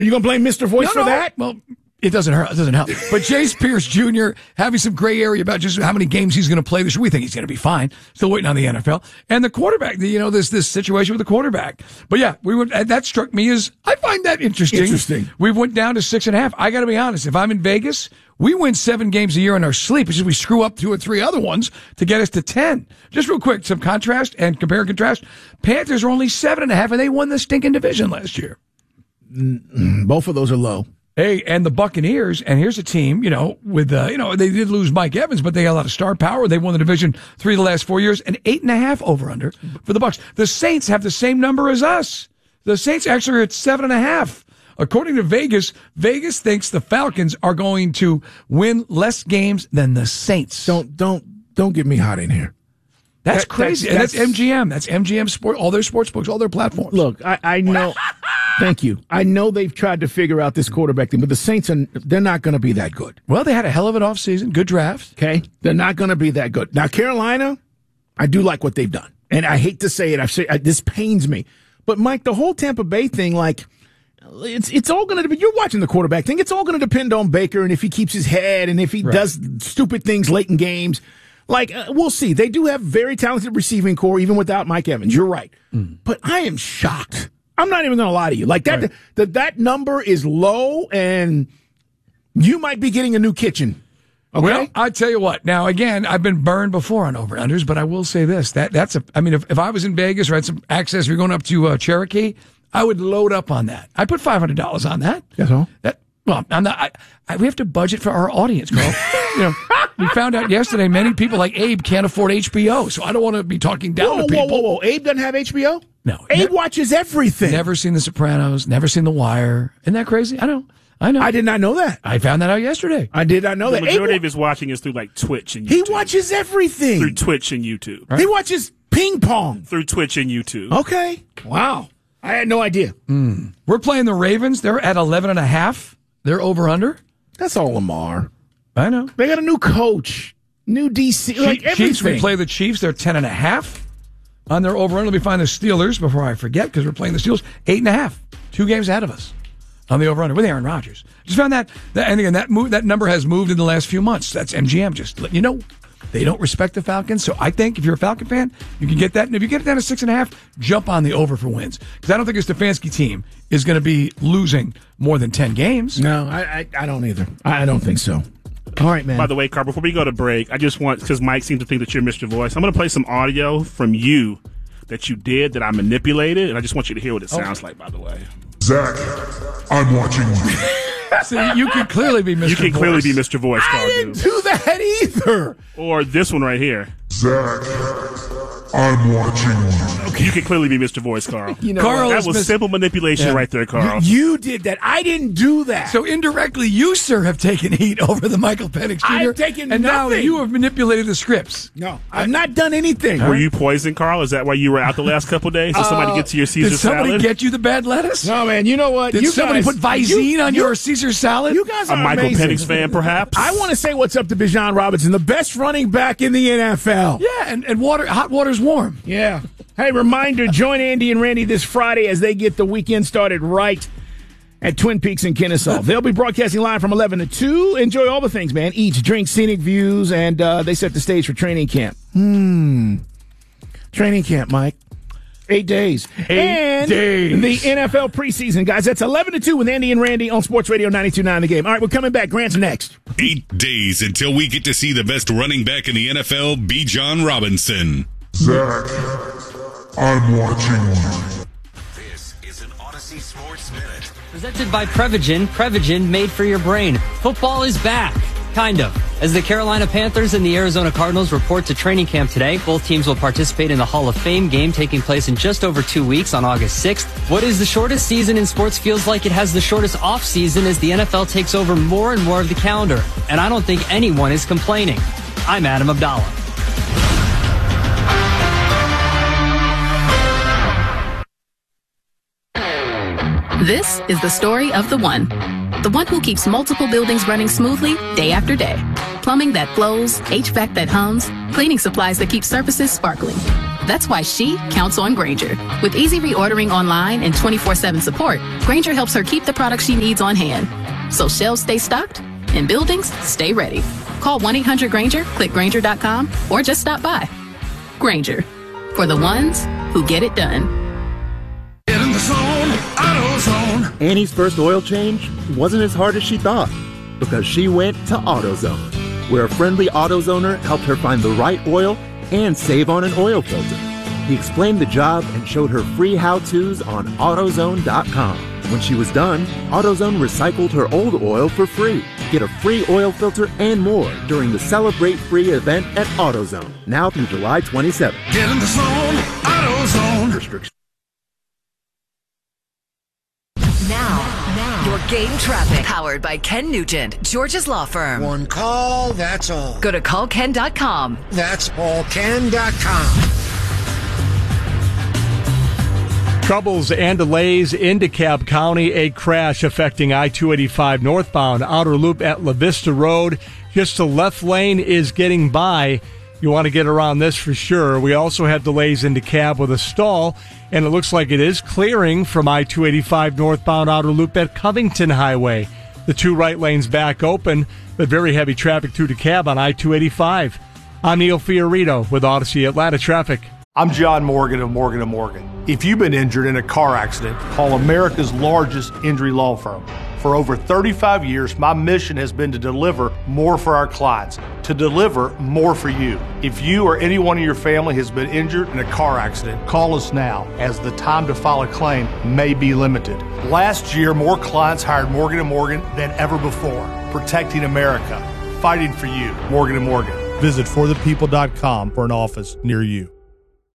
Are you going to blame Mr. Voice for that? Well, it doesn't hurt. It doesn't help. But Chase Pierce Jr. having some gray area about just how many games he's going to play this year. We think he's going to be fine. Still waiting on the NFL. And the quarterback, this situation with the quarterback. But yeah, that struck me as, I find that interesting. We went down to 6.5. I got to be honest. If I'm in Vegas, we win 7 games a year in our sleep. It's just we screw up 2 or 3 other ones to get us to 10. Just real quick, some contrast and compare and contrast. Panthers are only 7.5, and they won the stinking division last year. Both of those are low. Hey, and the Buccaneers, and here's a team, with, they did lose Mike Evans, but they got a lot of star power. They won the division 3 of the last 4 years, and 8.5 over-under for the Bucs. The Saints have the same number as us. The Saints actually are at 7.5. According to Vegas, Vegas thinks the Falcons are going to win less games than the Saints. Don't get me hot in here. That's crazy. That's MGM. That's MGM Sport, all their sports books, all their platforms. Look, I know. Thank you. I know they've tried to figure out this quarterback thing, but the Saints, they're not going to be that good. Well, they had a hell of an offseason. Good draft. Okay. They're not going to be that good. Now, Carolina, I do like what they've done. And I hate to say it. This pains me. But, Mike, the whole Tampa Bay thing, it's all going to be, you're watching the quarterback thing. It's all going to depend on Baker and if he keeps his head and if he does stupid things late in games. We'll see. They do have very talented receiving core, even without Mike Evans. You're right. But I am shocked. I'm not even going to lie to you. That number is low, and you might be getting a new kitchen. Okay? Well, I tell you what. Now, again, I've been burned before on over-unders, but I will say this. If I was in Vegas or had some access, we're going up to Cherokee, I would load up on that. I put $500 on that. That's all? Well, I'm not. We have to budget for our audience, Carl. We found out yesterday many people like Abe can't afford HBO, so I don't want to be talking down to people. Whoa. Abe doesn't have HBO? No. Abe watches everything. Never seen The Sopranos, never seen The Wire. Isn't that crazy? I know. I did not know that. I found that out yesterday. I did not know that. The majority of his watching is through Twitch and YouTube. He watches everything. Through Twitch and YouTube. Right? He watches ping pong. Through Twitch and YouTube. Okay. Wow. I had no idea. We're playing the Ravens. They're at 11.5. They're over-under. That's all Lamar. I know. They got a new coach, new DC, everything. Chiefs, we play the Chiefs. They're 10.5 on their over-under. Let me find the Steelers before I forget, because we're playing the Steelers. 8.5. 2 games ahead of us on the over-under with Aaron Rodgers. Just found that and again, that number has moved in the last few months. That's MGM. Just let you know. They don't respect the Falcons, so I think if you're a Falcon fan, you can get that. And if you get it down to 6.5, jump on the over for wins. Because I don't think a Stefanski team is going to be losing more than 10 games. No, I don't either. I don't think so. All right, man. By the way, Carl, before we go to break, I just want, because Mike seems to think that you're Mr. Voice, I'm going to play some audio from you that you did that I manipulated, and I just want you to hear what it sounds like, by the way. Zach, I'm watching you. See, you can clearly be Mr. Voice. You can clearly be Mr. Voice, Carl. I didn't do that either. Or this one right here. Zach, I'm watching you. Okay. You can clearly be Mr. Voice, Carl. Carl, that was simple manipulation right there, Carl. You did that. I didn't do that. So indirectly, you, sir, have taken heat over the Michael Penix Jr. I've taken and nothing. Now you have manipulated the scripts. No, I've not done anything. Were you poisoned, Carl? Is that why you were out the last couple of days? Did somebody get to your Caesar salad? Did somebody get you the bad lettuce? No, man. You know what? Did somebody put Visine on your Caesar salad? You guys are a Michael amazing. Penix fan, perhaps? I want to say what's up to Bijan Robinson, the best running back in the NFL. Yeah, and hot water's warm. Yeah. Hey, reminder, join Andy and Randy this Friday as they get the weekend started right at Twin Peaks in Kennesaw. They'll be broadcasting live from 11 to 2. Enjoy all the things, man. Eats, drinks, scenic views, and they set the stage for training camp. Training camp, Mike. 8 days. 8 days. The NFL preseason, guys. That's 11 to 2 with Andy and Randy on Sports Radio 92.9 The Game. All right, we're coming back. Grant's next. 8 days until we get to see the best running back in the NFL, Bijan Robinson. Zach, I'm watching you. This is an Odyssey Sports Minute. Presented by Prevagen. Prevagen made for your brain. Football is back. Kind of. As the Carolina Panthers and the Arizona Cardinals report to training camp today, both teams will participate in the Hall of Fame game taking place in just over 2 weeks on August 6th. What is the shortest season in sports feels like it has the shortest off season as the NFL takes over more and more of the calendar. And I don't think anyone is complaining. I'm Adam Abdallah. This is the story of the one who keeps multiple buildings running smoothly day after day. Plumbing that flows, HVAC that hums, cleaning supplies that keep surfaces sparkling. That's why she counts on Grainger. With easy reordering online and 24/7 support, Grainger helps her keep the products she needs on hand. So shelves stay stocked and buildings stay ready. Call 1-800-GRAINGER, click Grainger.com, or just stop by. Grainger, for the ones who get it done. Get in the zone, AutoZone. Annie's first oil change wasn't as hard as she thought because she went to AutoZone, where a friendly AutoZoner helped her find the right oil and save on an oil filter. He explained the job and showed her free how-tos on AutoZone.com. When she was done, AutoZone recycled her old oil for free. Get a free oil filter and more during the Celebrate Free event at AutoZone, now through July 27th. Get in the zone, AutoZone. Restrictions. Now, your game traffic. Powered by Ken Nugent, George's Law Firm. One call, that's all. Go to callken.com. That's allken.com. Troubles and delays in DeKalb County. A crash affecting I-285 northbound outer loop at La Vista Road. Just the left lane is getting by. You want to get around this for sure. We also have delays in DeKalb with a stall, and it looks like it is clearing from I-285 northbound outer loop at Covington Highway. The two right lanes back open, but very heavy traffic through DeKalb on I-285. I'm Neil Fiorito with Odyssey Atlanta Traffic. I'm John Morgan of Morgan & Morgan. If you've been injured in a car accident, call America's largest injury law firm. For over 35 years, my mission has been to deliver more for our clients, to deliver more for you. If you or anyone in your family has been injured in a car accident, call us now, as the time to file a claim may be limited. Last year, more clients hired Morgan & Morgan than ever before, protecting America, fighting for you. Morgan & Morgan. Visit forthepeople.com for an office near you.